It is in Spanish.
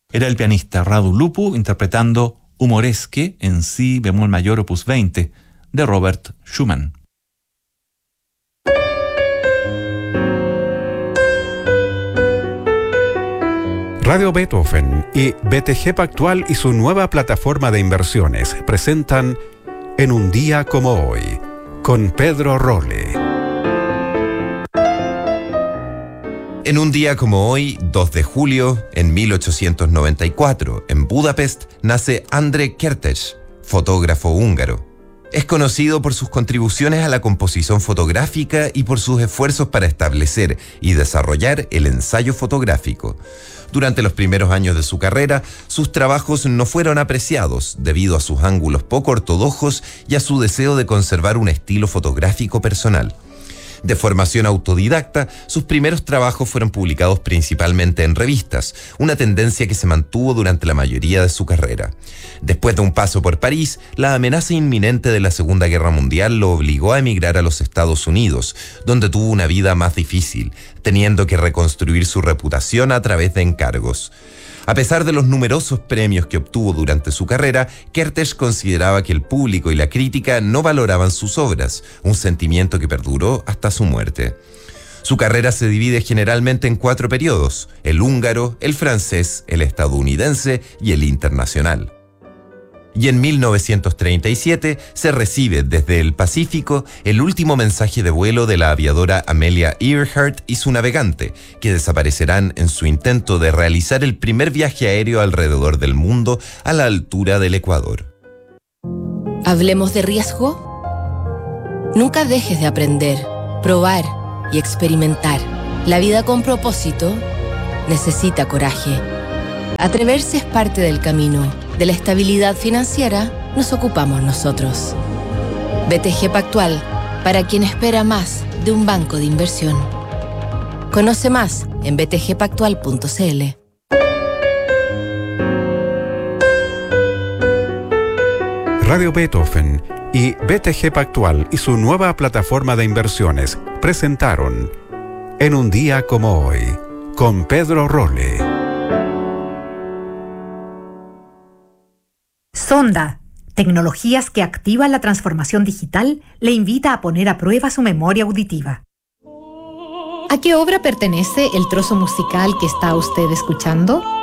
Era el pianista Radu Lupu interpretando Humoresque en si bemol mayor opus 20 de Robert Schumann. Radio Beethoven y BTG Pactual y su nueva plataforma de inversiones presentan En un día como hoy, con Pedro Rolle. En un día como hoy, 2 de julio, en 1894, en Budapest, nace André Kertész, fotógrafo húngaro. Es conocido por sus contribuciones a la composición fotográfica y por sus esfuerzos para establecer y desarrollar el ensayo fotográfico. Durante los primeros años de su carrera, sus trabajos no fueron apreciados debido a sus ángulos poco ortodoxos y a su deseo de conservar un estilo fotográfico personal. De formación autodidacta, sus primeros trabajos fueron publicados principalmente en revistas, una tendencia que se mantuvo durante la mayoría de su carrera. Después de un paso por París, la amenaza inminente de la Segunda Guerra Mundial lo obligó a emigrar a los Estados Unidos, donde tuvo una vida más difícil, teniendo que reconstruir su reputación a través de encargos. A pesar de los numerosos premios que obtuvo durante su carrera, Kertész consideraba que el público y la crítica no valoraban sus obras, un sentimiento que perduró hasta su muerte. Su carrera se divide generalmente en 4 periodos: el húngaro, el francés, el estadounidense y el internacional. Y en 1937 se recibe desde el Pacífico el último mensaje de vuelo de la aviadora Amelia Earhart y su navegante, que desaparecerán en su intento de realizar el primer viaje aéreo alrededor del mundo a la altura del Ecuador. ¿Hablemos de riesgo? Nunca dejes de aprender, probar y experimentar. La vida con propósito necesita coraje. Atreverse es parte del camino. De la estabilidad financiera nos ocupamos nosotros. BTG Pactual, para quien espera más de un banco de inversión. Conoce más en btgpactual.cl. Radio Beethoven y BTG Pactual y su nueva plataforma de inversiones presentaron En un día como hoy, con Pedro Rolle. Sonda, tecnologías que activan la transformación digital, le invita a poner a prueba su memoria auditiva. ¿A qué obra pertenece el trozo musical que está usted escuchando?